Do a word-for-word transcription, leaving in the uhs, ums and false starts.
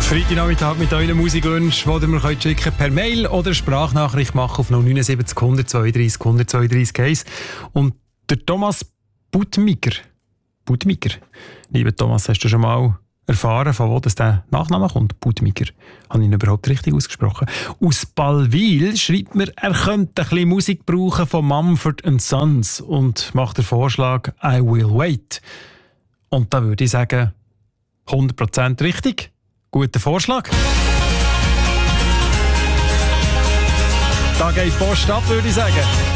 Freitagnachmittag mit euren Musikwünschen, die ihr mir könnt schicken per Mail oder Sprachnachricht machen auf null neun sieben null null zwei drei null null zwei drei eins. Und der Thomas Budmiger, Budmiger, lieber Thomas, hast du schon mal erfahren, von wo das der Nachname kommt? Budmiger. Habe ich ihn überhaupt richtig ausgesprochen? Aus Ballwil schreibt mir, er könnte ein bisschen Musik brauchen von Mumford and Sons und macht den Vorschlag «I will wait». Und da würde ich sagen, hundert Prozent richtig. Guter Vorschlag. Da geht die Post ab, würde ich sagen.